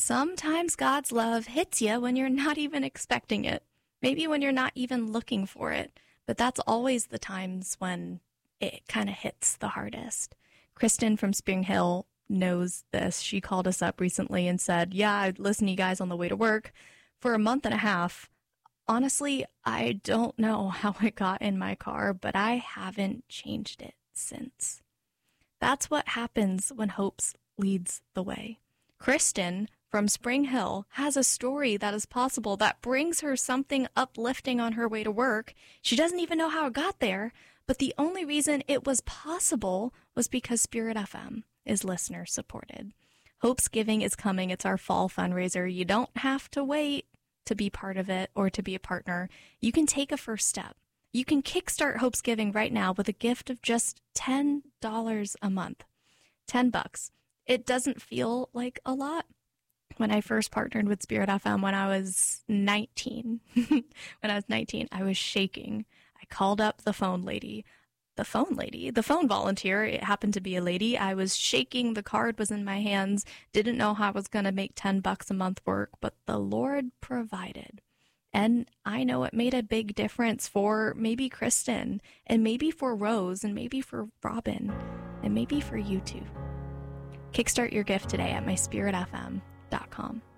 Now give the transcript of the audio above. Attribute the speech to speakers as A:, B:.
A: Sometimes God's love hits you when you're not even expecting it. Maybe when you're not even looking for it. But that's always the times when it kind of hits the hardest. Kristen from Spring Hill knows this. She called us up recently and said, yeah, I'd listen to you guys on the way to work for a month and a half. Honestly, I don't know how it got in my car, but I haven't changed it since. That's what happens when hope leads the way. Kristen from Spring Hill has a story that is possible that brings her something uplifting on her way to work. She doesn't even know how it got there, but the only reason it was possible was because Spirit FM is listener supported. Hope's Giving is coming. It's our fall fundraiser. You don't have to wait to be part of it or to be a partner. You can take a first step. You can kickstart Hope's Giving right now with a gift of just $10 a month. $10. It doesn't feel like a lot. When I first partnered with Spirit FM when I was 19, I was shaking. I called up the phone volunteer. It happened to be a lady. I was shaking. The card was in my hands. Didn't know how I was going to make $10 a month work, but the Lord provided. And I know it made a big difference for maybe Kristen, and maybe for Rose, and maybe for Robin, and maybe for you too. Kickstart your gift today at myspiritfm.com.